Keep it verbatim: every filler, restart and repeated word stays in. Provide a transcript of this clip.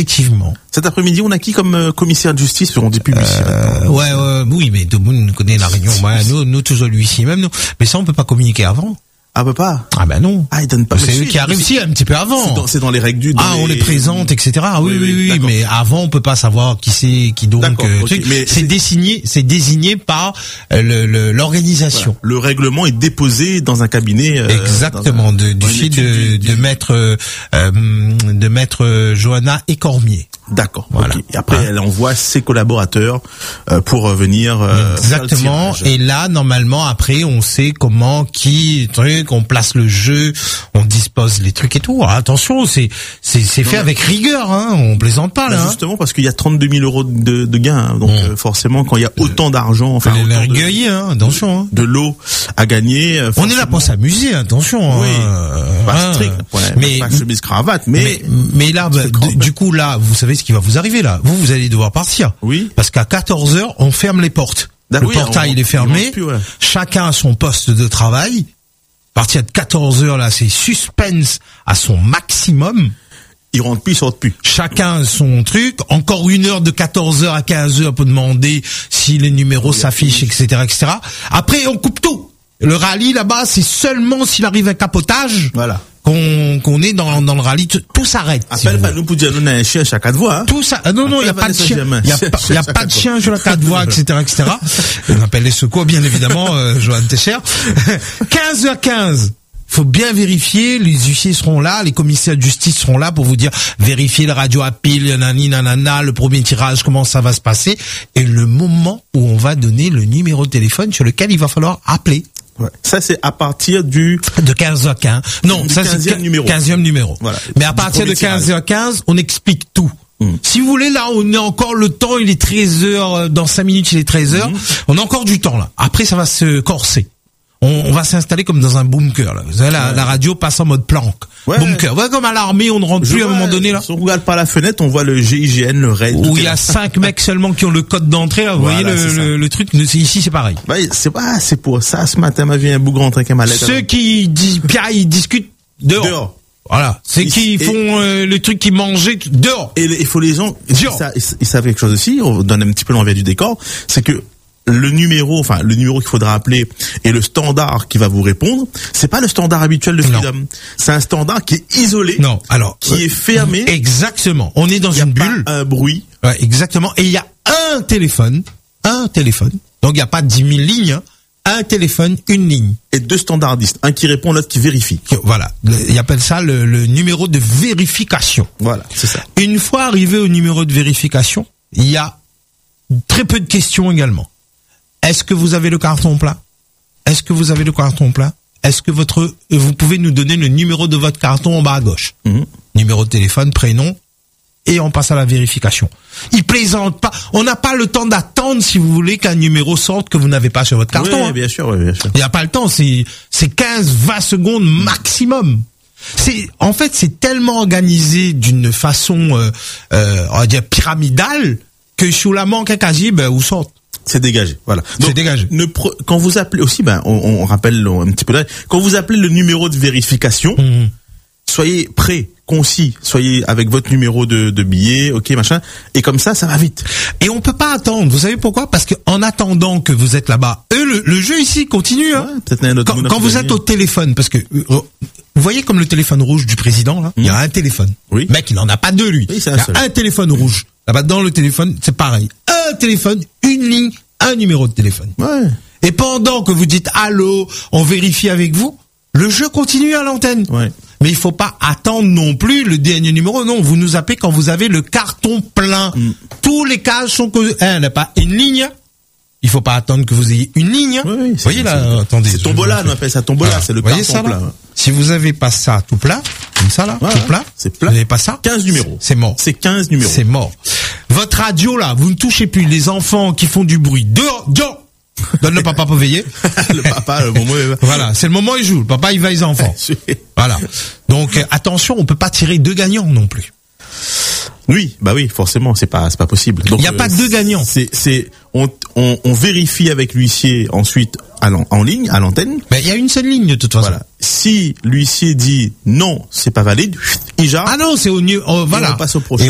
Effectivement. Cet après-midi, on a qui comme euh, commissaire de justice? On dit plus huissier. Euh, ouais, ouais, oui, mais tout le monde connaît la réunion. Ouais, nous, nous toujours l'huissier même. Nous. Mais ça, on peut pas communiquer avant. Ah, peut pas. Ah ben non. Ah, ils donnent pas. C'est eux qui arrivent ici un petit peu avant. C'est dans, c'est dans les règles du. Ah, les... on les présente, et cetera. Oui, oui, oui. oui mais avant, on peut pas savoir qui c'est, qui donc. Euh, okay. Mais c'est, c'est désigné, c'est désigné par euh, le, le, l'organisation. Voilà. Le règlement est déposé dans un cabinet. Euh, Exactement, un, de, du fil de, de, de maître, euh, de maître Johanna Écormier. D'accord. Voilà. Okay. Et après, hein? elle envoie ses collaborateurs euh, pour venir. Euh, Exactement. Et là, normalement, après, on sait comment, qui, truc, on place le jeu, on dispose les trucs et tout. Alors, attention, c'est c'est c'est fait non, avec rigueur, hein. On plaisante pas là. Bah justement, hein. Parce qu'il y a trente-deux mille euros de, de gains. Hein. Donc mmh. euh, forcément, quand il y a autant d'argent, enfin, autant de, hein, attention. Hein. De l'eau à gagner. Euh, on est là pour s'amuser, attention. Oui. Hein. Pas hein. strict. Ouais, mais pas chemise cravate, mais mais, mais là, bah, d- du coup là, vous savez ce qui va vous arriver là. Vous, vous allez devoir partir. Oui. Parce qu'à quatorze heures, on ferme les portes. Le oui, portail on, il est fermé. Plus, ouais. Chacun a son poste de travail. À partir de quatorze heures là, c'est suspense à son maximum. Ils rentrent plus, ils sortent plus. Chacun son truc. Encore une heure de quatorze heures à quinze heures pour demander si les numéros s'affichent, et cetera, et cetera. Après, on coupe tout. Le rallye là-bas, c'est seulement s'il arrive un capotage. Voilà. Qu'on, qu'on est dans, dans le rallye, tout, tout s'arrête. Appelle si pas nous pour dire, nous, on a un chien à chaque quatre voies, hein. Tout ça, non, non, il n'y a pas de chien. Il n'y a pas, y a pas de chien sur la quatre voies, et cetera, et cetera. On appelle les secours, bien évidemment, euh, Johan Techer. quinze heures quinze. Faut bien vérifier, les huissiers seront là, les commissaires de justice seront là pour vous dire, vérifier la radio à pile, nanani, nanana, le premier tirage, comment ça va se passer, et le moment où on va donner le numéro de téléphone sur lequel il va falloir appeler. Ouais. Ça, c'est à partir du... De quinze heures quinze. Non, du ça quinzième c'est numéro. quinzième numéro. Voilà. Mais à partir de quinze heures quinze, on explique tout. Mmh. Si vous voulez, là, on a encore le temps, il est treize heures, dans cinq minutes, il est treize heures. Mmh. On a encore du temps, là. Après, ça va se corser. On, on va s'installer comme dans un bunker, là. Vous savez, la, ouais. la radio passe en mode planque. Ouais. Bunker. Ouais, comme à l'armée, on ne rentre Je plus vois, à un moment donné, là. Si on regarde par la fenêtre, on voit le G I G N, le R A I D. Où il y a cinq mecs seulement qui ont le code d'entrée, là. Vous voilà, voyez le, le, le truc. Ici, c'est pareil. Ouais, c'est pas, c'est pour ça. Ce matin, m'a vu un bougre rentrer avec un malade. Ceux qui, disent, ils discutent dehors. Dehors. Voilà. C'est qui font euh, le truc qui mangeaient dehors. Et il faut les gens, ils, ça, ils, ils savent quelque chose aussi. On donne un petit peu l'envers du décor. C'est que, le numéro, enfin le numéro qu'il faudra appeler et le standard qui va vous répondre, c'est pas le standard habituel de Freedom. Non. C'est un standard qui est isolé. Non, alors qui euh, est fermé. Exactement. On est dans une bulle. Il y a pas un bruit. Ouais, exactement. Et il y a un téléphone, un téléphone. Donc il y a pas dix mille lignes. Hein. Un téléphone, une ligne. Et deux standardistes, un qui répond, l'autre qui vérifie. Voilà. Ils appellent ça le, le numéro de vérification. Voilà, c'est ça. Une fois arrivé au numéro de vérification, il y a très peu de questions également. Est-ce que vous avez le carton plein? Est-ce que vous avez le carton plein? Est-ce que votre, vous pouvez nous donner le numéro de votre carton en bas à gauche? Mmh. Numéro de téléphone, prénom, et on passe à la vérification. Ils plaisantent pas. On n'a pas le temps d'attendre, si vous voulez, qu'un numéro sorte que vous n'avez pas sur votre carton. Oui, hein. bien sûr, oui, bien sûr. Il n'y a pas le temps. C'est, c'est quinze, vingt secondes maximum. C'est, en fait, c'est tellement organisé d'une façon, euh, euh, on va dire pyramidale, que sous la manque à casier, ben, vous sortez. C'est dégagé, voilà. Donc, c'est dégagé. Ne pre- quand vous appelez aussi, ben, on, on rappelle un petit peu là, quand vous appelez le numéro de vérification, mmh. soyez prêts, concis, soyez avec votre numéro de, de billet, ok, machin, et comme ça, ça va vite. Et on peut pas attendre. Vous savez pourquoi? Parce que en attendant que vous êtes là-bas, eux, le, le jeu ici continue. Hein. Ouais, peut-être un autre quand quand vous êtes au téléphone, parce que euh, vous voyez comme le téléphone rouge du président, là, mmh. il y a un téléphone. Oui. Le mec, il en a pas deux, lui. Oui, c'est un il y a seul. Un téléphone rouge. Là-bas, dans le téléphone, c'est pareil. Un téléphone, une ligne, un numéro de téléphone. Ouais. Et pendant que vous dites allô, on vérifie avec vous, le jeu continue à l'antenne. Ouais. Mais il faut pas attendre non plus le dernier numéro. Non, vous nous appelez quand vous avez le carton plein. Mm. Tous les cas sont que, hein, n'a pas une ligne. Il faut pas attendre que vous ayez une ligne. Oui, oui, vous voyez là, c'est, attendez. C'est tombola, on appelle ça tombola, ah, c'est le carton ça, plein. Là, si vous avez pas ça tout plat, comme ça là, ouais, tout plat, c'est plat. Vous n'avez pas ça, quinze numéros. C'est mort. C'est quinze numéros. C'est mort. Votre radio là, vous ne touchez plus les enfants qui font du bruit. Dehors, dehors. Donne le papa pour veiller. Le papa, le moment. Il... Voilà, c'est le moment où il joue. Le papa, il va les enfants. Voilà. Donc euh, attention, on peut pas tirer deux gagnants non plus. Oui, bah oui, forcément, c'est pas, c'est pas possible. Donc il y a euh, pas deux gagnants. C'est, c'est, on, on, on vérifie avec l'huissier ensuite à l'en, en ligne, à l'antenne. Mais il y a une seule ligne de toute façon. Voilà. Si l'huissier dit non, c'est pas valide, il jarre. Ah non, c'est au mieux. Oh, voilà. Et on passe au prochain.